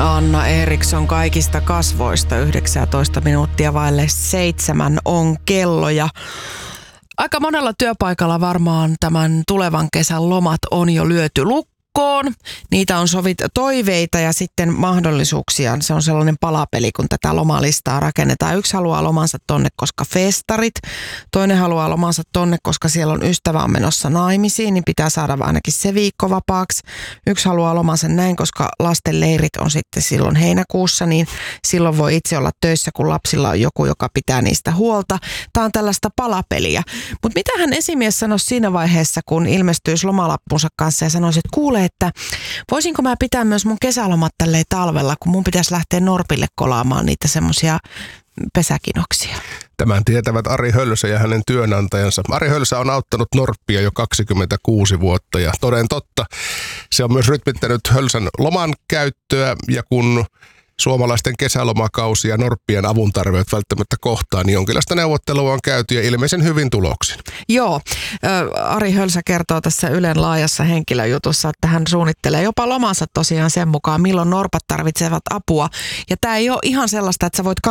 Anna Eriksson kaikista kasvoista 19 minuuttia vaille 7 on kello ja aika monella työpaikalla varmaan tämän tulevan kesän lomat on jo lyöty lukkoon. Niitä on toiveita ja sitten mahdollisuuksia. Se on sellainen palapeli, kun tätä lomalistaa rakennetaan. Yksi haluaa lomansa tonne, koska festarit. Toinen haluaa lomansa tonne, koska siellä on ystävä on menossa naimisiin, niin pitää saada ainakin se viikko vapaaksi. Yksi haluaa lomansa näin, koska lasten leirit on sitten silloin heinäkuussa, niin silloin voi itse olla töissä, kun lapsilla on joku, joka pitää niistä huolta. Tämä on tällaista palapeliä. Mutta mitä hän esimies sanoi siinä vaiheessa, kun ilmestyisi lomalappunsa kanssa ja sanoisi, että kuule, että voisinko mä pitää myös mun kesälomat tälleen talvella, kun mun pitäisi lähteä Norpille kolaamaan niitä semmoisia pesäkinoksia. Tämän tietävät Ari Hölsä ja hänen työnantajansa. Ari Hölsä on auttanut Norppia jo 26 vuotta ja toden totta se on myös rytmittänyt Hölsän loman käyttöä ja kun suomalaisten kesälomakausi ja norppien avuntarve välttämättä kohtaa, niin jonkinlaista neuvottelua on käyty ja ilmeisen hyvin tuloksin. Joo, Ari Hölsä kertoo tässä Ylen laajassa henkilöjutussa, että hän suunnittelee jopa lomansa tosiaan sen mukaan, milloin norpat tarvitsevat apua. Ja tämä ei ole ihan sellaista, että sä voit